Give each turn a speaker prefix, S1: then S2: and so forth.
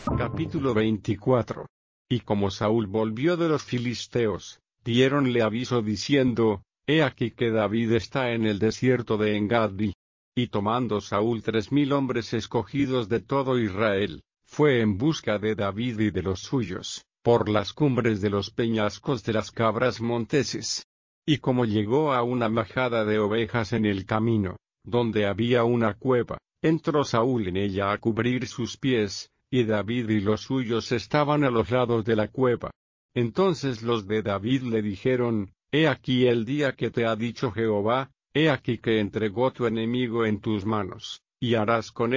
S1: Capítulo 24. Y como Saúl volvió de los filisteos, diéronle aviso diciendo: He aquí que David está en el desierto de En-Gadi. Y tomando Saúl 3000 hombres escogidos de todo Israel, fue en busca de David y de los suyos, por las cumbres de los peñascos de las cabras monteses. Y como llegó a una majada de ovejas en el camino, donde había una cueva, entró Saúl en ella a cubrir sus pies, y David y los suyos estaban a los lados de la cueva. Entonces los de David le dijeron: He aquí el día que te ha dicho Jehová, he aquí que entregó tu enemigo en tus manos, y harás con